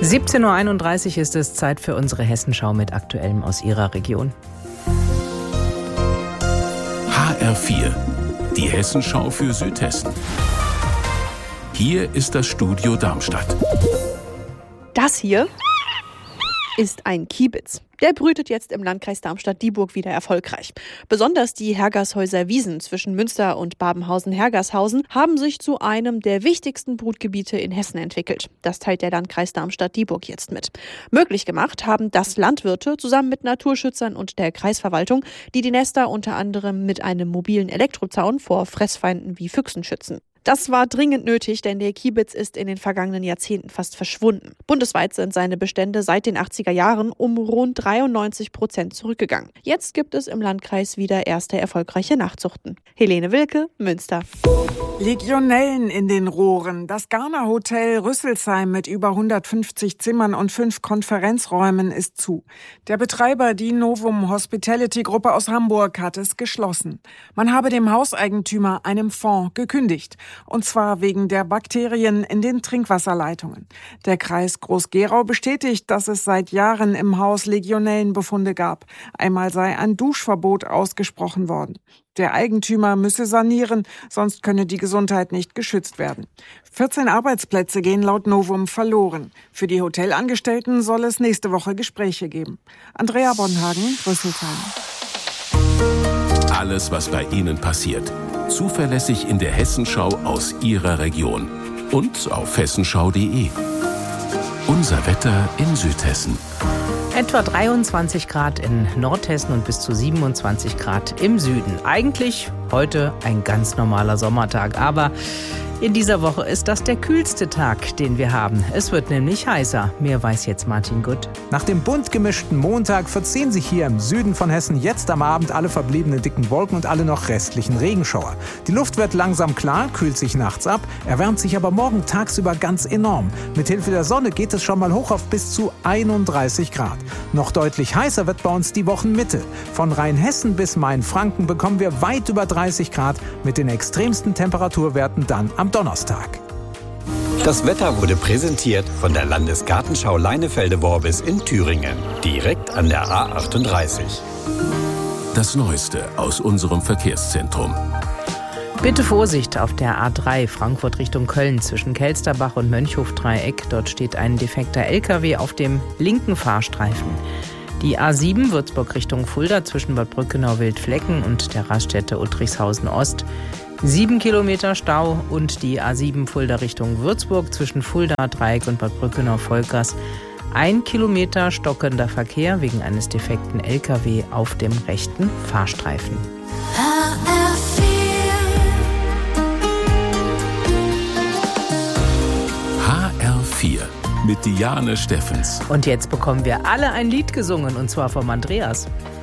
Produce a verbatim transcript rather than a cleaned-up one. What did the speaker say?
siebzehn Uhr einunddreißig ist es, Zeit für unsere Hessenschau mit Aktuellem aus Ihrer Region. H R vier, die Hessenschau für Südhessen. Hier ist das Studio Darmstadt. Das hier ist ein Kiebitz. Der brütet jetzt im Landkreis Darmstadt-Dieburg wieder erfolgreich. Besonders die Hergershäuser Wiesen zwischen Münster und Babenhausen-Hergershausen haben sich zu einem der wichtigsten Brutgebiete in Hessen entwickelt. Das teilt der Landkreis Darmstadt-Dieburg jetzt mit. Möglich gemacht haben das Landwirte zusammen mit Naturschützern und der Kreisverwaltung, die die Nester unter anderem mit einem mobilen Elektrozaun vor Fressfeinden wie Füchsen schützen. Das war dringend nötig, denn der Kiebitz ist in den vergangenen Jahrzehnten fast verschwunden. Bundesweit sind seine Bestände seit den achtziger Jahren um rund dreiundneunzig Prozent zurückgegangen. Jetzt gibt es im Landkreis wieder erste erfolgreiche Nachzuchten. Helene Wilke, Münster. Legionellen in den Rohren. Das Garner Hotel Rüsselsheim mit über hundertfünfzig Zimmern und fünf Konferenzräumen ist zu. Der Betreiber, die Novum Hospitality Gruppe aus Hamburg, hat es geschlossen. Man habe dem Hauseigentümer einem Fonds gekündigt. Und zwar wegen der Bakterien in den Trinkwasserleitungen. Der Kreis Groß-Gerau bestätigt, dass es seit Jahren im Haus Legionellenbefunde gab. Einmal sei ein Duschverbot ausgesprochen worden. Der Eigentümer müsse sanieren, sonst könne die Gesundheit nicht geschützt werden. vierzehn Arbeitsplätze gehen laut Novum verloren. Für die Hotelangestellten soll es nächste Woche Gespräche geben. Andrea Bonhagen, Rüsselsheim. Alles, was bei Ihnen passiert. Zuverlässig in der Hessenschau aus Ihrer Region. Und auf hessenschau punkt de. Unser Wetter in Südhessen. Etwa dreiundzwanzig Grad in Nordhessen und bis zu siebenundzwanzig Grad im Süden. Eigentlich heute ein ganz normaler Sommertag, aber in dieser Woche ist das der kühlste Tag, den wir haben. Es wird nämlich heißer. Mehr weiß jetzt Martin Gutt. Nach dem bunt gemischten Montag verziehen sich hier im Süden von Hessen jetzt am Abend alle verbliebenen dicken Wolken und alle noch restlichen Regenschauer. Die Luft wird langsam klar, kühlt sich nachts ab, erwärmt sich aber morgen tagsüber ganz enorm. Mithilfe der Sonne geht es schon mal hoch auf bis zu einunddreißig Grad. Noch deutlich heißer wird bei uns die Wochenmitte. Von Rheinhessen bis Mainfranken bekommen wir weit über dreißig Grad mit den extremsten Temperaturwerten dann am Donnerstag. Das Wetter wurde präsentiert von der Landesgartenschau Leinefelde-Worbis in Thüringen, direkt an der A achtunddreißig. Das Neueste aus unserem Verkehrszentrum. Bitte Vorsicht auf der A drei Frankfurt Richtung Köln zwischen Kelsterbach und Mönchhof-Dreieck. Dort steht ein defekter L K W auf dem linken Fahrstreifen. Die A sieben Würzburg Richtung Fulda zwischen Bad Brückenau-Wildflecken und der Raststätte Uttrichshausen Ost. Sieben Kilometer Stau und die A sieben Fulda Richtung Würzburg zwischen Fulda Dreieck und Bad Brückenau-Volkers. Ein Kilometer stockender Verkehr wegen eines defekten L K W auf dem rechten Fahrstreifen. H R vier H R vier mit Diane Steffens. Und jetzt bekommen wir alle ein Lied gesungen, und zwar vom Andreas.